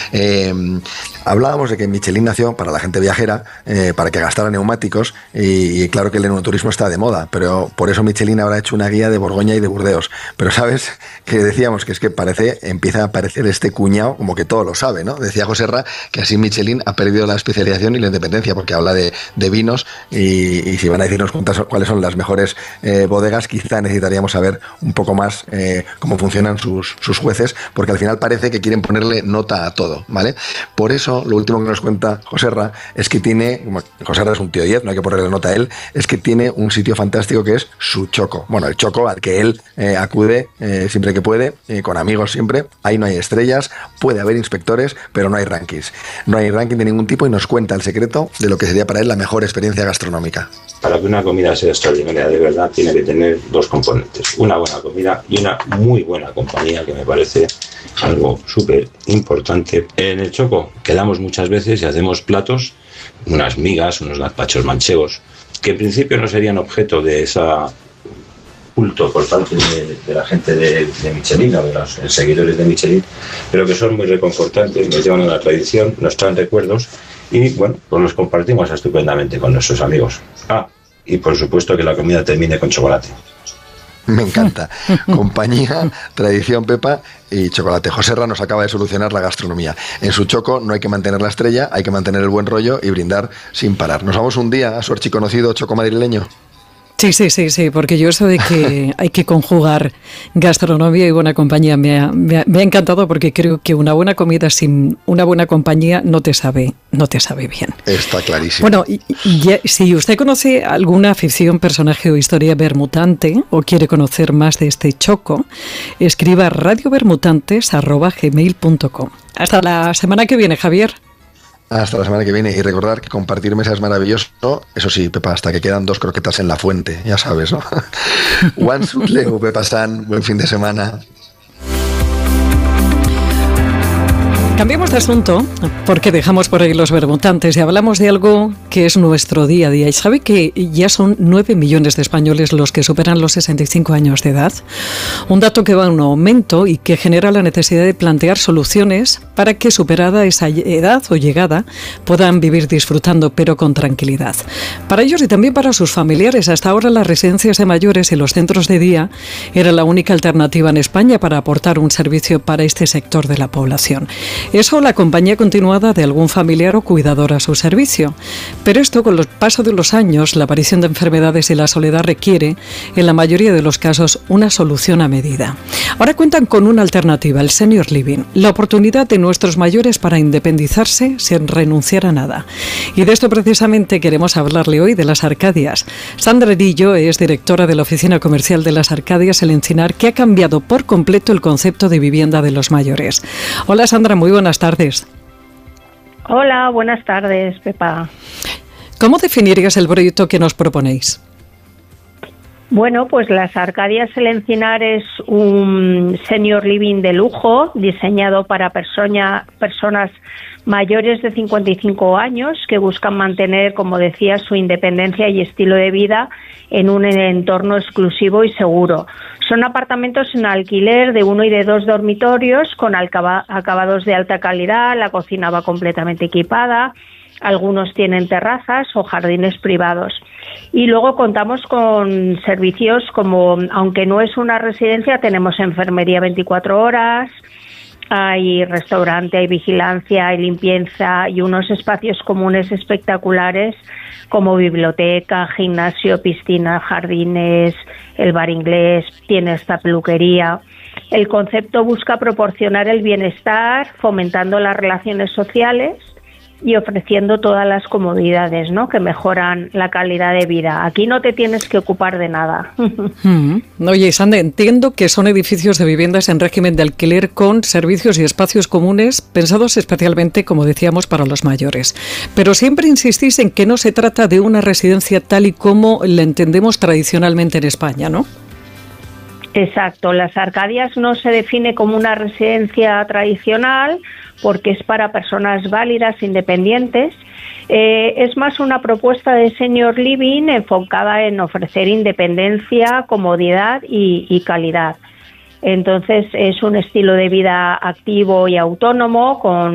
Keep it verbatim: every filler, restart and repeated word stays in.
Eh, hablábamos de que Michelin nació para la gente viajera, eh, para que gastara neumáticos, y, y claro que el enoturismo está de moda, pero por eso Michelin habrá hecho una guía de Borgoña y de Burdeos. Pero sabes que decíamos que es que parece, empieza a aparecer este cuñado como que todo lo sabe, ¿no? Decía Joserra que así Michelin ha perdido la especialización y la independencia, porque habla de, de vinos y, y si van a decirnos cuántas, cuáles son las mejores eh, bodegas, quizá necesitaríamos saber un poco más eh, cómo funcionan sus, sus jueces, porque al final parece que quieren ponerle nota a todo, ¿vale? Por eso, lo último que nos cuenta Joserra es que tiene, Joserra es un tío diez, no hay que ponerle nota a él, es que tiene un sitio fantástico que es su Choco. Bueno, el Choco al que él eh, acude eh, siempre que puede, eh, con amigos siempre. Ahí no hay estrellas, puede haber inspectores, pero no hay rankings. No hay ranking de ningún tipo y nos cuenta el secreto de lo que sería para él la mejor experiencia gastronómica. Para que una comida sea extraordinaria de verdad, tiene que tener dos componentes. Una buena comida y una muy buena compañía, que me parece algo súper importante. En el Choco quedamos muchas veces y hacemos platos, unas migas, unos gazpachos manchegos, que en principio no serían objeto de esa culto por parte de, de la gente de, de Michelin o de los seguidores de Michelin, pero que son muy reconfortantes, nos llevan a la tradición, nos traen recuerdos y bueno, pues los compartimos estupendamente con nuestros amigos. Ah, y por supuesto que la comida termine con chocolate. Me encanta. Compañía, tradición, Pepa y chocolate. Joserra nos acaba de solucionar la gastronomía. En su Choco no hay que mantener la estrella, hay que mantener el buen rollo y brindar sin parar. ¿Nos vamos un día a su archiconocido Choco madrileño? Sí, sí, sí, sí, porque yo eso de que hay que conjugar gastronomía y buena compañía me ha, me ha, me ha encantado, porque creo que una buena comida sin una buena compañía no te sabe, no te sabe bien. Está clarísimo. Bueno, y, y, si usted conoce alguna ficción, personaje o historia bermutante o quiere conocer más de este Choco, escriba radiobermutantes arroba gmail punto com. Hasta la semana que viene, Javier. Hasta la semana que viene. Y recordar que compartir mesa es maravilloso. Eso sí, Pepa, hasta que quedan dos croquetas en la fuente. Ya sabes, ¿no? Juan Sutleu, Pepa San. Buen fin de semana. Cambiamos de asunto porque dejamos por ahí los bermutantes y hablamos de algo que es nuestro día a día. Y sabe que ya son nueve millones de españoles los que superan los sesenta y cinco años de edad. Un dato que va en un aumento y que genera la necesidad de plantear soluciones para que, superada esa edad o llegada, puedan vivir disfrutando pero con tranquilidad. Para ellos y también para sus familiares, hasta ahora las residencias de mayores y los centros de día era la única alternativa en España para aportar un servicio para este sector de la población. Eso, la compañía continuada de algún familiar o cuidador a su servicio. Pero esto, con el paso de los años, la aparición de enfermedades y la soledad requiere, en la mayoría de los casos, una solución a medida. Ahora cuentan con una alternativa, el Senior Living, la oportunidad de nuestros mayores para independizarse sin renunciar a nada. Y de esto precisamente queremos hablarle hoy, de las Arcadias. Sandra Erillo es directora de la Oficina Comercial de las Arcadias, El Encinar, que ha cambiado por completo el concepto de vivienda de los mayores. Hola Sandra, muy buenas tardes. Hola, buenas tardes, Pepa. ¿Cómo definirías el proyecto que nos proponéis? Bueno, pues las Arcadias El Encinar es un senior living de lujo diseñado para persona, personas mayores de cincuenta y cinco años que buscan mantener, como decía, su independencia y estilo de vida en un entorno exclusivo y seguro. Son apartamentos en alquiler de uno y de dos dormitorios con acabados de alta calidad, la cocina va completamente equipada, algunos tienen terrazas o jardines privados. Y luego contamos con servicios como, aunque no es una residencia, tenemos enfermería veinticuatro horas, hay restaurante, hay vigilancia, hay limpieza y unos espacios comunes espectaculares como biblioteca, gimnasio, piscina, jardines, el bar inglés, tiene esta peluquería. El concepto busca proporcionar el bienestar, fomentando las relaciones sociales y ofreciendo todas las comodidades, ¿no?, que mejoran la calidad de vida. Aquí no te tienes que ocupar de nada. Mm. Oye, Sandra, entiendo que son edificios de viviendas en régimen de alquiler con servicios y espacios comunes pensados especialmente, como decíamos, para los mayores. Pero siempre insistís en que no se trata de una residencia tal y como la entendemos tradicionalmente en España, ¿no? Exacto, las Arcadias no se define como una residencia tradicional porque es para personas válidas, independientes. Eh, es más una propuesta de senior living enfocada en ofrecer independencia, comodidad y, y calidad. Entonces es un estilo de vida activo y autónomo con